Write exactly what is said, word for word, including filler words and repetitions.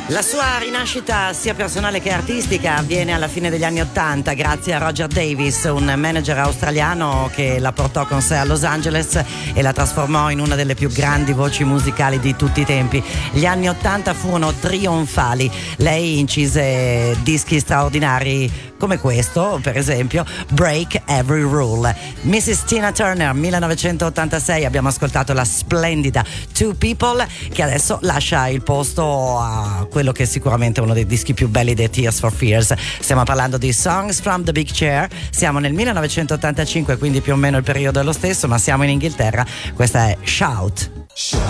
La sua rinascita sia personale che artistica avviene alla fine degli anni Ottanta grazie a Roger Davis, un manager australiano che la portò con sé a Los Angeles e la trasformò in una delle più grandi voci musicali di tutti i tempi. Gli anni Ottanta furono trionfali, lei incise dischi straordinari come questo, per esempio Break Every Rule. missus Tina Turner, millenovecentottantasei, abbiamo ascoltato la splendida Two People, che adesso lascia il posto a quello che è sicuramente uno dei dischi più belli dei Tears for Fears. Stiamo parlando di Songs from the Big Chair, siamo nel millenovecentottantacinque, quindi più o meno il periodo è lo stesso, ma siamo in Inghilterra. Questa è Shout. Shout.